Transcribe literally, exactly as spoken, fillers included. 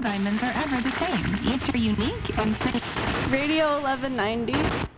diamonds are ever the same. Each are unique and Radio eleven ninety.